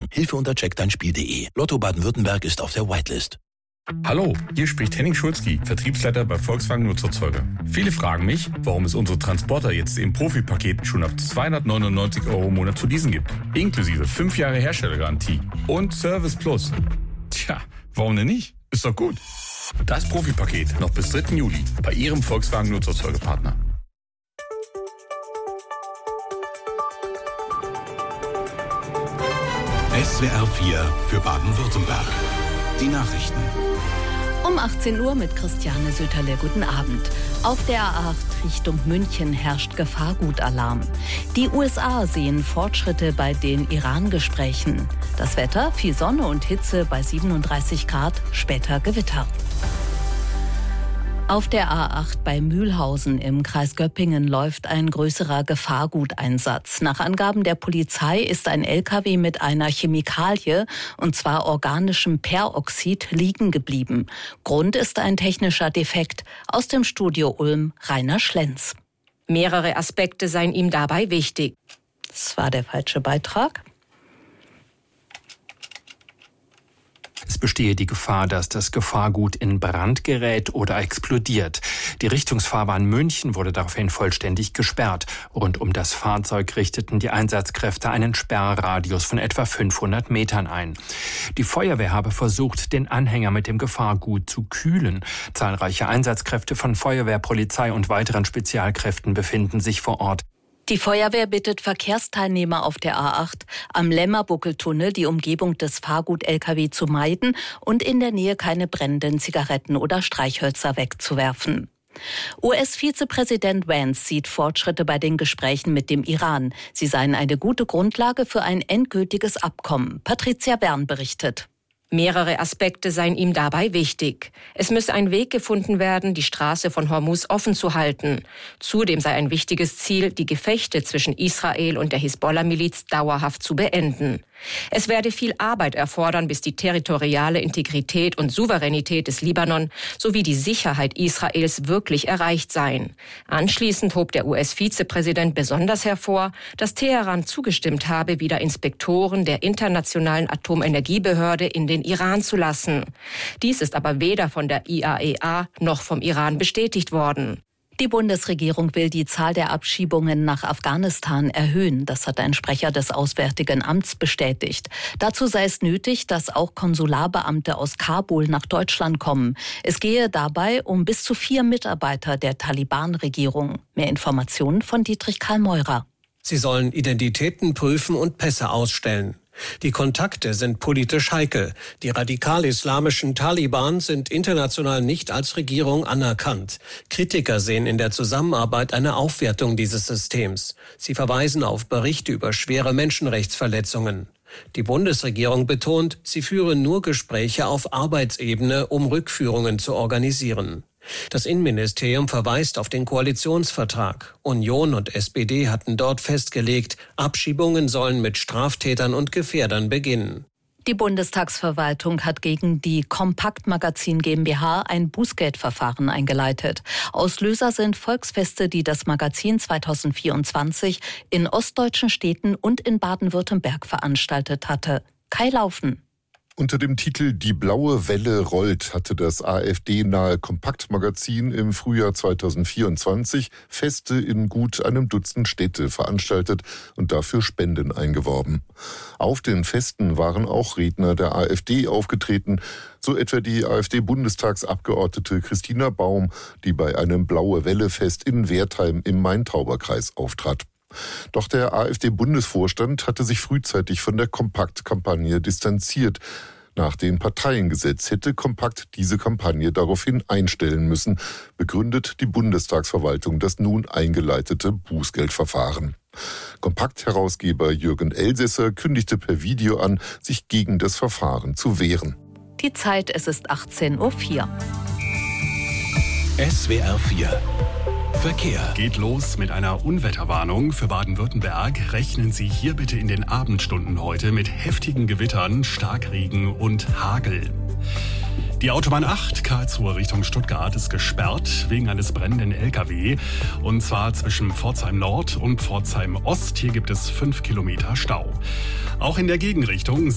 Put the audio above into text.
Hilfe unter checkdeinspiel.de. Lotto Baden-Württemberg ist auf der Whitelist. Hallo, hier spricht Henning Schulzki, Vertriebsleiter bei Volkswagen Nutzerzeuger. Viele fragen mich, warum es unsere Transporter jetzt im Profipaket schon ab 299 € im Monat zu leasen gibt. Inklusive 5 Jahre Herstellergarantie und Service Plus. Tja, warum denn nicht? Ist doch gut. Das Profipaket noch bis 3. Juli bei Ihrem Volkswagen Nutzerzeugerpartner. SWR 4 für Baden-Württemberg. Die Nachrichten. Um 18 Uhr mit Christiane Söterle. Guten Abend. Auf der A8 Richtung München herrscht Gefahrgutalarm. Die USA sehen Fortschritte bei den Iran-Gesprächen. Das Wetter, viel Sonne und Hitze bei 37 Grad, später Gewitter. Auf der A8 bei Mühlhausen im Kreis Göppingen läuft ein größerer Gefahrguteinsatz. Nach Angaben der Polizei ist ein LKW mit einer Chemikalie, und zwar organischem Peroxid, liegen geblieben. Grund ist ein technischer Defekt. Aus dem Studio Ulm, Rainer Schlenz. Mehrere Aspekte seien ihm dabei wichtig. Das war der falsche Beitrag. Es bestehe die Gefahr, dass das Gefahrgut in Brand gerät oder explodiert. Die Richtungsfahrbahn München wurde daraufhin vollständig gesperrt. Rund um das Fahrzeug richteten die Einsatzkräfte einen Sperrradius von etwa 500 Metern ein. Die Feuerwehr habe versucht, den Anhänger mit dem Gefahrgut zu kühlen. Zahlreiche Einsatzkräfte von Feuerwehr, Polizei und weiteren Spezialkräften befinden sich vor Ort. Die Feuerwehr bittet Verkehrsteilnehmer auf der A8 am Lämmerbuckeltunnel die Umgebung des Fahrgut-LKW zu meiden und in der Nähe keine brennenden Zigaretten oder Streichhölzer wegzuwerfen. US-Vizepräsident Vance sieht Fortschritte bei den Gesprächen mit dem Iran. Sie seien eine gute Grundlage für ein endgültiges Abkommen. Patricia Bern berichtet. Mehrere Aspekte seien ihm dabei wichtig. Es müsse ein Weg gefunden werden, die Straße von Hormuz offen zu halten. Zudem sei ein wichtiges Ziel, die Gefechte zwischen Israel und der Hisbollah-Miliz dauerhaft zu beenden. Es werde viel Arbeit erfordern, bis die territoriale Integrität und Souveränität des Libanon sowie die Sicherheit Israels wirklich erreicht seien. Anschließend hob der US-Vizepräsident besonders hervor, dass Teheran zugestimmt habe, wieder Inspektoren der Internationalen Atomenergiebehörde in den Iran zu lassen. Dies ist aber weder von der IAEA noch vom Iran bestätigt worden. Die Bundesregierung will die Zahl der Abschiebungen nach Afghanistan erhöhen. Das hat ein Sprecher des Auswärtigen Amts bestätigt. Dazu sei es nötig, dass auch Konsularbeamte aus Kabul nach Deutschland kommen. Es gehe dabei um bis zu 4 Mitarbeiter der Taliban-Regierung. Mehr Informationen von Dietrich Karl Meurer. Sie sollen Identitäten prüfen und Pässe ausstellen. Die Kontakte sind politisch heikel. Die radikal-islamischen Taliban sind international nicht als Regierung anerkannt. Kritiker sehen in der Zusammenarbeit eine Aufwertung dieses Systems. Sie verweisen auf Berichte über schwere Menschenrechtsverletzungen. Die Bundesregierung betont, sie führe nur Gespräche auf Arbeitsebene, um Rückführungen zu organisieren. Das Innenministerium verweist auf den Koalitionsvertrag. Union und SPD hatten dort festgelegt, Abschiebungen sollen mit Straftätern und Gefährdern beginnen. Die Bundestagsverwaltung hat gegen die Compact Magazin GmbH ein Bußgeldverfahren eingeleitet. Auslöser sind Volksfeste, die das Magazin 2024 in ostdeutschen Städten und in Baden-Württemberg veranstaltet hatte. Kai Laufen. Unter dem Titel »Die blaue Welle rollt« hatte das AfD-nahe Kompakt-Magazin im Frühjahr 2024 Feste in gut einem Dutzend Städte veranstaltet und dafür Spenden eingeworben. Auf den Festen waren auch Redner der AfD aufgetreten, so etwa die AfD-Bundestagsabgeordnete Christina Baum, die bei einem Blaue-Welle-Fest in Wertheim im Main-Tauber-Kreis auftrat. Doch der AfD-Bundesvorstand hatte sich frühzeitig von der Kompakt-Kampagne distanziert. Nach dem Parteiengesetz hätte Kompakt diese Kampagne daraufhin einstellen müssen, begründet die Bundestagsverwaltung das nun eingeleitete Bußgeldverfahren. Kompakt-Herausgeber Jürgen Elsässer kündigte per Video an, sich gegen das Verfahren zu wehren. Die Zeit, es ist 18:04 Uhr. SWR 4 Verkehr. Geht los mit einer Unwetterwarnung für Baden-Württemberg. Rechnen Sie hier bitte in den Abendstunden heute mit heftigen Gewittern, Starkregen und Hagel. Die Autobahn 8 Karlsruhe Richtung Stuttgart ist gesperrt wegen eines brennenden LKW. Und zwar zwischen Pforzheim Nord und Pforzheim Ost. Hier gibt es 5 Kilometer Stau. Auch in der Gegenrichtung